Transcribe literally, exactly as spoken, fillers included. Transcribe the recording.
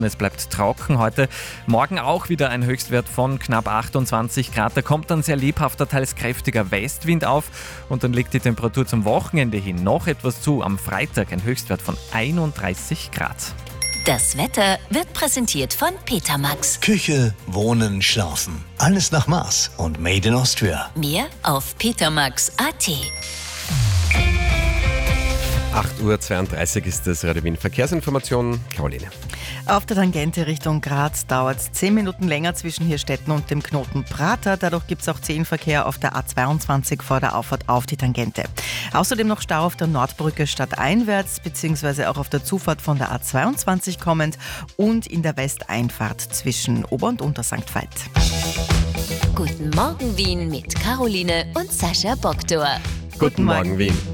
Es bleibt trocken heute. Morgen auch wieder ein Höchstwert von knapp achtundzwanzig Grad. Da kommt dann sehr lebhafter, teils kräftiger Westwind auf und dann legt die Temperatur zum Wochenende hin noch etwas zu. Am Freitag ein Höchstwert von einunddreißig Grad. Das Wetter wird präsentiert von Petermax. Küche, Wohnen, Schlafen. Alles nach Maß und Made in Austria. Mehr auf petermax punkt at. acht Uhr zweiunddreißig ist das Radio Wien Verkehrsinformation. Caroline. Auf der Tangente Richtung Graz dauert es zehn Minuten länger zwischen Hirstetten und dem Knoten Prater. Dadurch gibt es auch zehn Verkehr auf der A zweiundzwanzig vor der Auffahrt auf die Tangente. Außerdem noch Stau auf der Nordbrücke stadteinwärts beziehungsweise auch auf der Zufahrt von der A zweiundzwanzig kommend und in der Westeinfahrt zwischen Ober- und Unter-Sankt Veit. Guten Morgen Wien mit Caroline und Sascha Boktor. Guten Morgen, Wien.